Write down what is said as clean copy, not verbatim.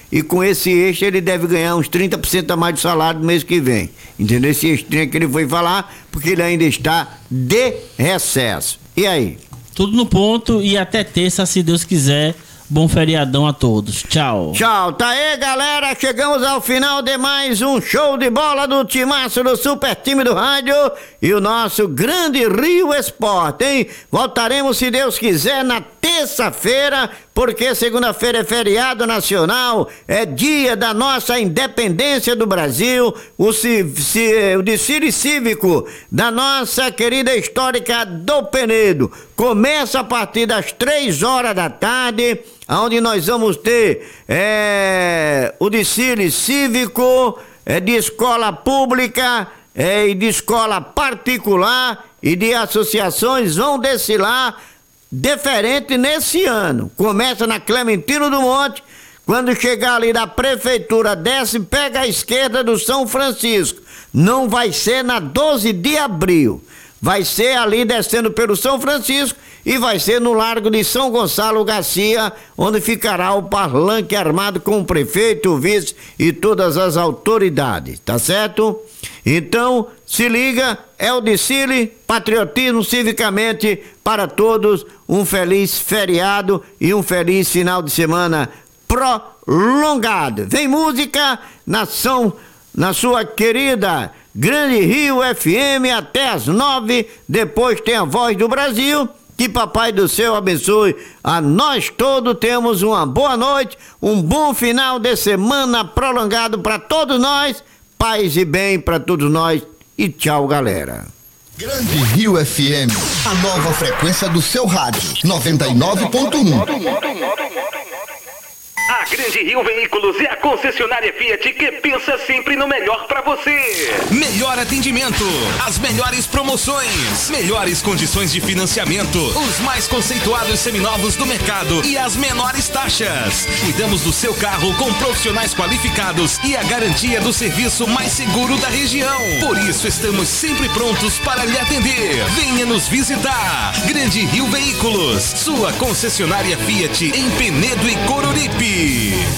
e com esse extra ele deve ganhar uns 30% a mais do salário do mês que vem. Entendeu? Esse extra que ele foi falar, porque ele ainda está de recesso. E aí? Tudo no ponto e até terça, se Deus quiser. Bom feriadão a todos. Tchau. Tchau. Tá aí, galera. Chegamos ao final de mais um show de bola do timaço do Super Time do Rádio e o nosso grande Rio Esporte, hein? Voltaremos, se Deus quiser, na terça-feira, porque segunda-feira é feriado nacional, é dia da nossa independência do Brasil, o desfile cívico da nossa querida histórica do Penedo. Começa a partir das 3 horas da tarde, onde nós vamos ter o desfile cívico de escola pública e de escola particular e de associações vão desfilar diferente nesse ano. Começa na Clementino do Monte, quando chegar ali da prefeitura, desce, pega a esquerda do São Francisco. Não vai ser na 12 de abril. Vai ser ali descendo pelo São Francisco e vai ser no Largo de São Gonçalo Garcia, onde ficará o palanque armado com o prefeito, o vice e todas as autoridades, tá certo? Então, se liga, é o desfile Patriotismo Civicamente para todos, um feliz feriado e um feliz final de semana prolongado. Vem música, nação, na sua querida Grande Rio FM até as 9, depois tem a Voz do Brasil. Que Papai do Céu abençoe a nós todos, temos uma boa noite, um bom final de semana prolongado para todos nós, paz e bem para todos nós e tchau, galera. Grande Rio FM, a nova frequência do seu rádio, 99.1. A Grande Rio Veículos é a concessionária Fiat que pensa sempre no melhor para você. Melhor atendimento, as melhores promoções, melhores condições de financiamento, os mais conceituados seminovos do mercado e as menores taxas. Cuidamos do seu carro com profissionais qualificados e a garantia do serviço mais seguro da região. Por isso estamos sempre prontos para lhe atender. Venha nos visitar. Grande Rio Veículos, sua concessionária Fiat em Penedo e Coruripe.